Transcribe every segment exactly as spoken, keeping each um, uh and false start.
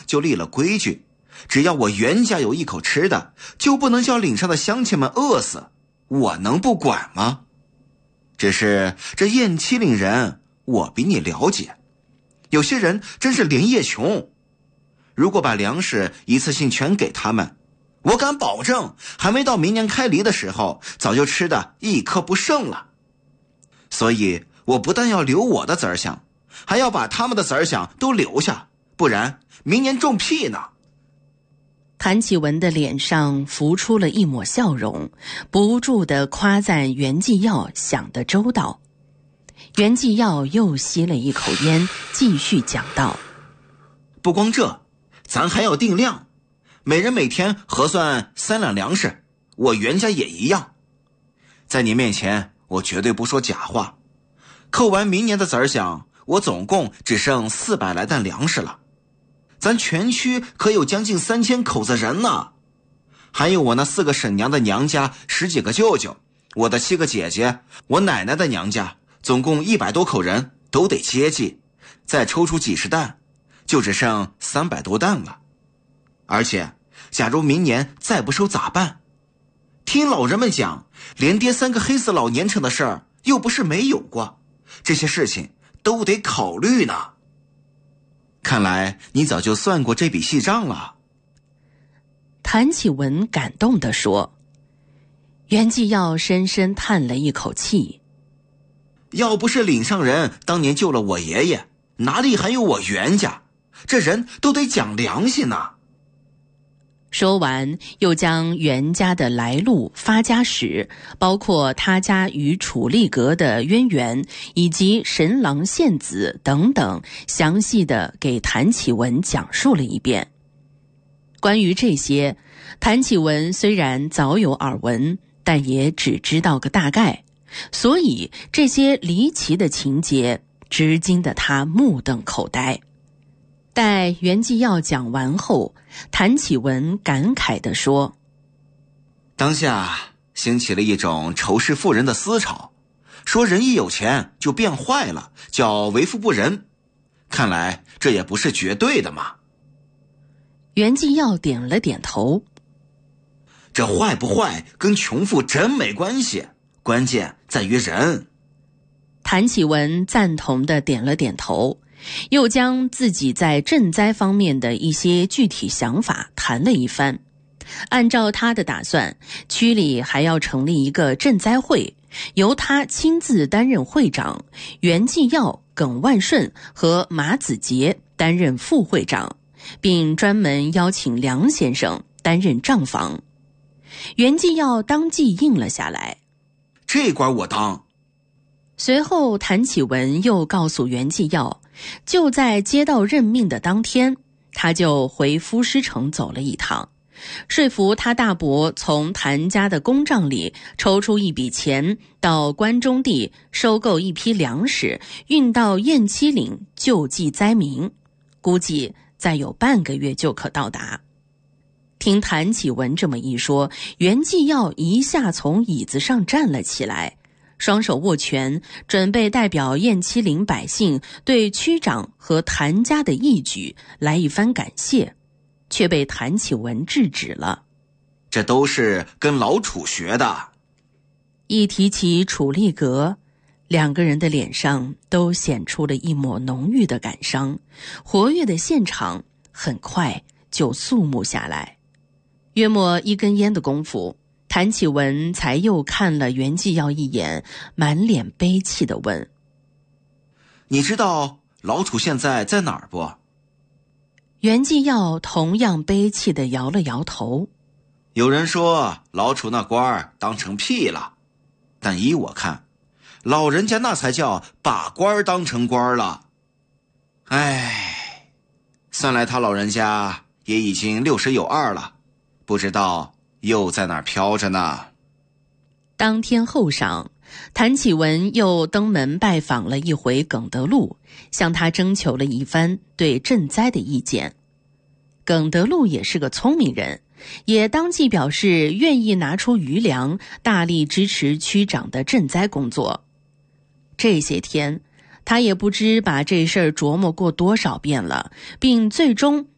就立了规矩，只要我袁家有一口吃的，就不能叫岭上的乡亲们饿死，我能不管吗？只是这雁七岭人我比你了解，有些人真是连夜穷，如果把粮食一次性全给他们，我敢保证还没到明年开犁的时候，早就吃的一颗不剩了。所以我不但要留我的子儿饷，还要把他们的子儿饷都留下，不然明年种屁呢。 谭启文的脸上浮出了一抹笑容，不住地夸赞袁继耀想得周到。袁继耀又吸了一口烟，继续讲道： 不光这，咱还要定量，每人每天核算三两粮食，我袁家也一样。在你面前我绝对不说假话，扣完明年的子儿饷，我总共只剩四百来担粮食了。咱全区可有将近三千口子人呢，还有我那四个婶娘的娘家十几个舅舅，我的七个姐姐，我奶奶的娘家，总共一百多口人都得接济，再抽出几十担，就只剩三百多担了。而且假如明年再不收咋办？听老人们讲，连跌三个黑死老年成的事儿又不是没有过，这些事情都得考虑呢。看来你早就算过这笔细账了。 谭启文感动地说。袁继耀深深叹了一口气， 要不是岭上人当年救了我爷爷，哪里还有我袁家？这人都得讲良心呢。 说完，又将袁家的来路、发家史，包括他家与楚立阁的渊源，以及神郎献子等等，详细的给谭启文讲述了一遍。关于这些，谭启文虽然早有耳闻，但也只知道个大概，所以这些离奇的情节，至今的他目瞪口呆。待袁继耀讲完后，谭启文感慨地说： 当下兴起了一种仇视富人的思潮，说人一有钱就变坏了，叫为富不仁，看来这也不是绝对的嘛。 袁继耀点了点头。 这坏不坏跟穷富真没关系，关键在于人。 谭启文赞同地点了点头，又将自己在赈灾方面的一些具体想法谈了一番。按照他的打算，区里还要成立一个赈灾会，由他亲自担任会长，袁继耀、耿万顺和马子杰担任副会长，并专门邀请梁先生担任账房。袁继耀当即应了下来， 这官我当。 随后谭启文又告诉袁继耀，就在接到任命的当天，他就回夫师城走了一趟，说服他大伯从谭家的公账里抽出一笔钱，到关中地收购一批粮食，运到雁七岭救济灾民，估计再有半个月就可到达。听谭启文这么一说，袁继耀一下从椅子上站了起来，双手握拳，准备代表雁七岭百姓对区长和谭家的义举来一番感谢，却被谭启文制止了。 这都是跟老楚学的。 一提起楚立阁，两个人的脸上都显出了一抹浓郁的感伤，活跃的现场很快就肃穆下来。约莫一根烟的功夫，谭启文才又看了袁继耀一眼，满脸悲戚地问： 你知道老楚现在在哪儿不？ 袁继耀同样悲戚地摇了摇头。 有人说老楚那官儿当成屁了，但依我看，老人家那才叫把官儿当成官儿了。唉，算来他老人家也已经六十有二了，不知道又在哪儿飘着呢。 当天后晌，谭启文又登门拜访了一回耿德禄，向他征求了一番对赈灾的意见。耿德禄也是个聪明人，也当即表示愿意拿出余粮，大力支持区长的赈灾工作。这些天他也不知把这事儿琢磨过多少遍了，并最终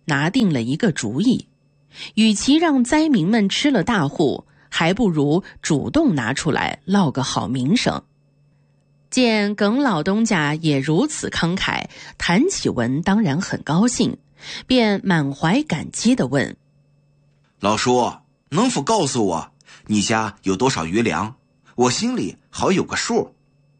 拿定了一个主意，与其让灾民们吃了大户，还不如主动拿出来落个好名声。见耿老东家也如此慷慨，谭启文当然很高兴，便满怀感激地问： 老叔，能否告诉我你家有多少余粮？我心里好有个数。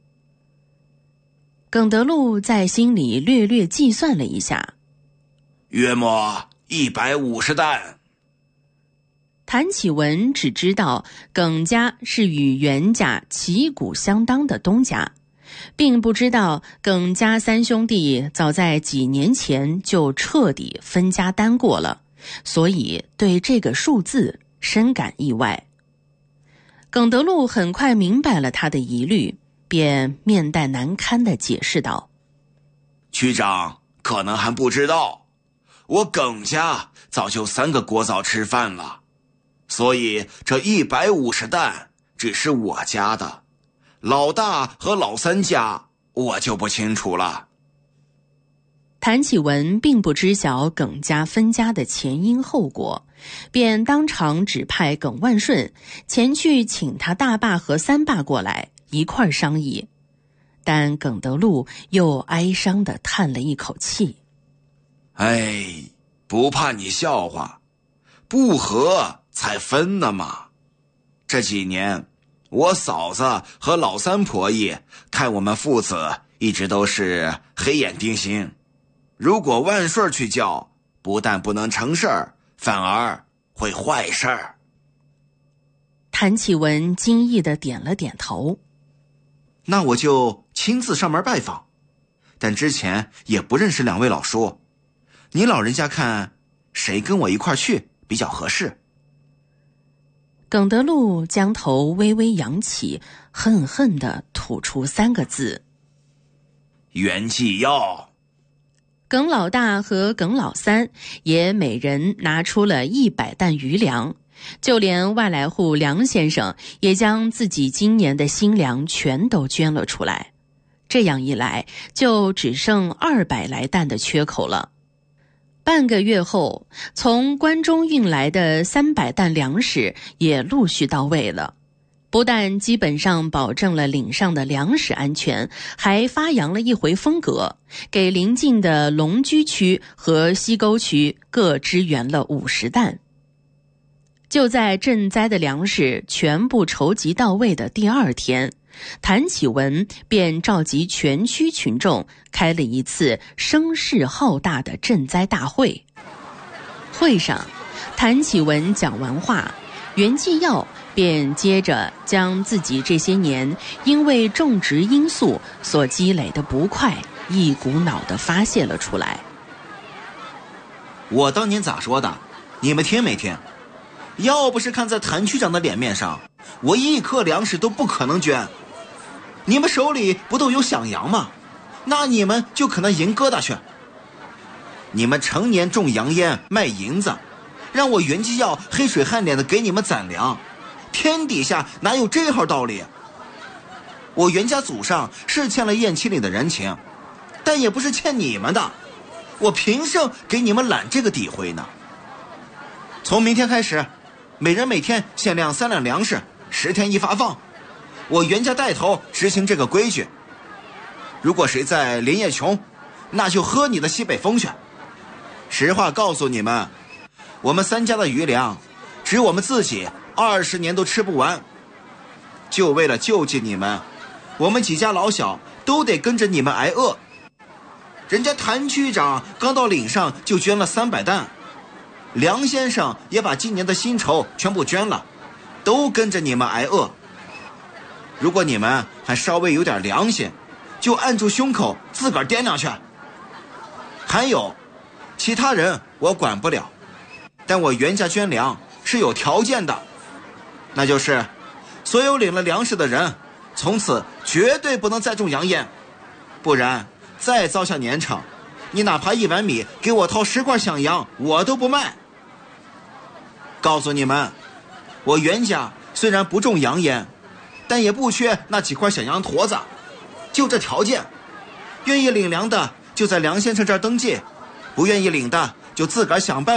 耿德禄在心里略略计算了一下， 约莫一百五十担。 谭启文只知道耿家是与袁家旗鼓相当的东家，并不知道耿家三兄弟早在几年前就彻底分家单过了，所以对这个数字深感意外。耿德禄很快明白了他的疑虑，便面带难堪地解释道： 区长可能还不知道，我耿家早就三个锅灶吃饭了，所以这一百五十担只是我家的，老大和老三家我就不清楚了。 谭启文并不知晓耿家分家的前因后果，便当场指派耿万顺前去请他大爸和三爸过来一块儿商议。但耿德禄又哀伤地叹了一口气： 哎，不怕你笑话，不和才分呢嘛。这几年我嫂子和老三婆姨看我们父子一直都是黑眼盯心，如果万顺去叫，不但不能成事儿，反而会坏事儿。 谭启文惊异地点了点头： 那我就亲自上门拜访，但之前也不认识两位老叔，你老人家看谁跟我一块去比较合适？ 耿德禄将头微微扬起，恨恨地吐出三个字： 袁继耀。 耿老大和耿老三也每人拿出了一百担余粮，就连外来户梁先生也将自己今年的新粮全都捐了出来。这样一来，就只剩二百来担的缺口了。半个月后，从关中运来的三百担粮食也陆续到位了，不但基本上保证了岭上的粮食安全，还发扬了一回风格，给邻近的龙居区和西沟区各支援了五十担。就在赈灾的粮食全部筹集到位的第二天，谭启文便召集全区群众开了一次声势浩大的赈灾大会。会上，谭启文讲完话，袁继耀便接着将自己这些年因为种植因素所积累的不快一股脑地发泄了出来。 我当年咋说的，你们听没听？要不是看在谭区长的脸面上，我一颗粮食都不可能捐。你们手里不都有响羊吗？那你们就可能赢疙瘩去。你们成年种洋烟卖银子，让我袁继耀黑水汗脸的给你们攒粮，天底下哪有这号道理？我袁家祖上是欠了燕七里的人情，但也不是欠你们的，我凭什么给你们揽这个底灰呢？从明天开始，每人每天限量三两粮食，十天一发放。我袁家带头执行这个规矩。如果谁再连夜穷，那就喝你的西北风去。实话告诉你们，我们三家的余粮，只我们自己二十年都吃不完。就为了救济你们，我们几家老小都得跟着你们挨饿。人家谭区长刚到岭上就捐了三百担，梁先生也把今年的薪酬全部捐了，都跟着你们挨饿。如果你们还稍微有点良心，就按住胸口自个儿掂量去。还有，其他人我管不了，但我袁家捐粮是有条件的，那就是所有领了粮食的人，从此绝对不能再种洋烟，不然再遭下年成，你哪怕一碗米给我掏十块响洋，我都不卖。告诉你们，我袁家虽然不种洋烟，但也不缺那几块小羊驼子，就这条件，愿意领粮的就在梁先生这儿登记，不愿意领的就自个儿想办法